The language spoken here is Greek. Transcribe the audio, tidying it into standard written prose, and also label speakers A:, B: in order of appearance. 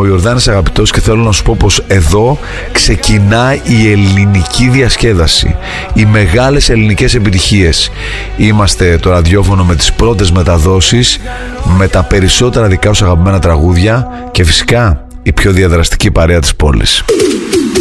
A: Ιορδάνης Αγαπητός και θέλω να σου πω πως εδώ ξεκινάει η ελληνική διασκέδαση, οι μεγάλες ελληνικές επιτυχίες. Είμαστε το ραδιόφωνο με τις πρώτες μεταδόσεις, με τα περισσότερα δικά σου αγαπημένα τραγούδια και φυσικά η πιο διαδραστική παρέα της πόλης.